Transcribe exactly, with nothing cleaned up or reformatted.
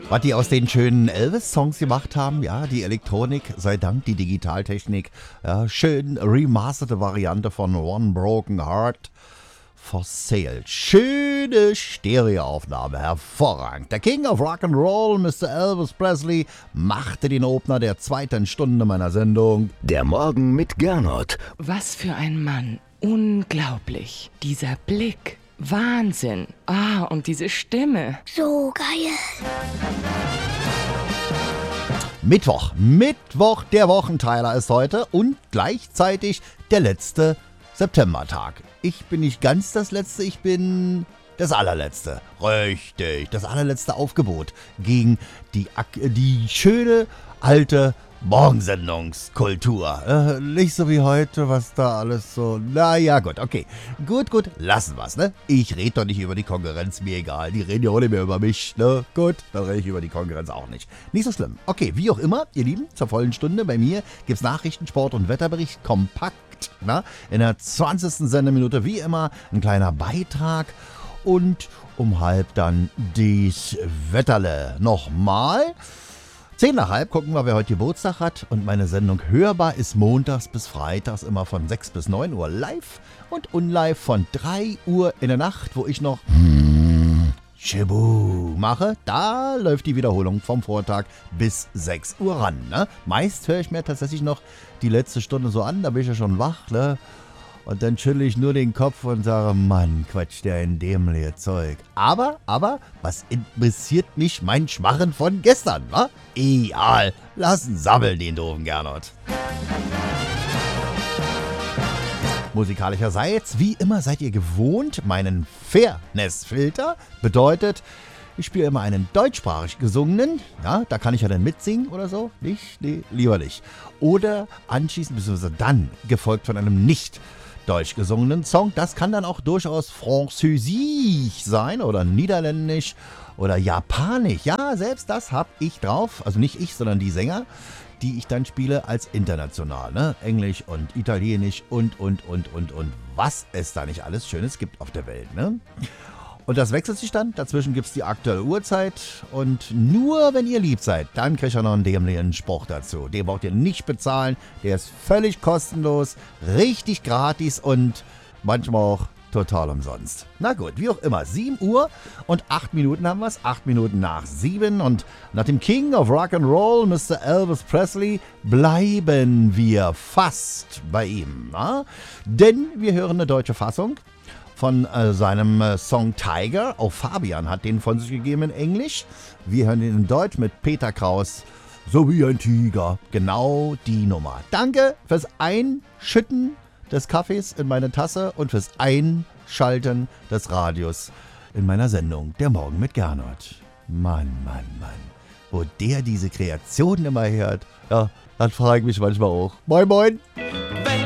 Was die aus den schönen Elvis-Songs gemacht haben, ja, die Elektronik, sei Dank, die Digitaltechnik, ja, schön remasterte Variante von One Broken Heart for Sale. Schöne Stereoaufnahme, hervorragend. Der King of Rock'n'Roll, Mister Elvis Presley, machte den Opener der zweiten Stunde meiner Sendung. Der Morgen mit Gernot. Was für ein Mann. Unglaublich. Dieser Blick. Wahnsinn. Ah, und diese Stimme. So geil. Mittwoch. Mittwoch, der Wochenteiler ist heute und gleichzeitig der letzte Septembertag. Ich bin nicht ganz das Letzte, ich bin das Allerletzte. Richtig, das allerletzte Aufgebot gegen die, die schöne alte Morgensendungskultur. Äh, nicht so wie heute, was da alles so... Naja, gut, okay. Gut, gut, lassen wir's, ne? Ich rede doch nicht über die Konkurrenz, mir egal. Die reden ja auch nicht mehr über mich, ne? Gut, dann rede ich über die Konkurrenz auch nicht. Nicht so schlimm. Okay, wie auch immer, ihr Lieben, zur vollen Stunde bei mir gibt's Nachrichten, Sport und Wetterbericht kompakt, na? In der zwanzigsten Sendeminute wie immer ein kleiner Beitrag und um halb dann dies Wetterle. Nochmal... Zehn nach halb gucken wir, wer heute Geburtstag hat. Und meine Sendung Hörbar ist montags bis freitags immer von sechs bis neun Uhr live und unlive von drei Uhr in der Nacht, wo ich noch Chibu mache. Da läuft die Wiederholung vom Vortag bis sechs Uhr ran. Ne? Meist höre ich mir tatsächlich noch die letzte Stunde so an, da bin ich ja schon wach. Ne? Und dann schüttle ich nur den Kopf und sage, Mann, quatsch der in dämliche Zeug. Aber, aber, was interessiert mich mein Schmarren von gestern, wa? Egal, lassen sammeln den doofen Gernot. Musikalischerseits, wie immer seid ihr gewohnt, meinen Fairness-Filter bedeutet, ich spiele immer einen deutschsprachig gesungenen, ja, da kann ich ja dann mitsingen oder so, nicht, nee, lieber nicht. Oder anschließend, bzw. dann, gefolgt von einem nicht deutsch gesungenen Song. Das kann dann auch durchaus französisch sein oder niederländisch oder japanisch. Ja, selbst das habe ich drauf. Also nicht ich, sondern die Sänger, die ich dann spiele als international. Ne? Englisch und Italienisch und, und, und, und, und. Was es da nicht alles Schönes gibt auf der Welt. Ne? Und das wechselt sich dann. Dazwischen gibt es die aktuelle Uhrzeit. Und nur wenn ihr lieb seid, dann kriegt ihr noch einen dämlichen Spruch dazu. Den braucht ihr nicht bezahlen. Der ist völlig kostenlos, richtig gratis und manchmal auch total umsonst. Na gut, wie auch immer. sieben Uhr und acht Minuten haben wir es. acht Minuten nach sieben. Und nach dem King of Rock'n'Roll, Mister Elvis Presley, bleiben wir fast bei ihm. Na? Denn wir hören eine deutsche Fassung von äh, seinem äh, Song Tiger. Auch Fabian hat den von sich gegeben in Englisch. Wir hören ihn in Deutsch mit Peter Kraus. So wie ein Tiger. Genau die Nummer. Danke fürs Einschütten des Kaffees in meine Tasse und fürs Einschalten des Radios in meiner Sendung Der Morgen mit Gernot. Mann, Mann, Mann. Wo der diese Kreationen immer hört, ja, dann frage ich mich manchmal auch. Moin, moin.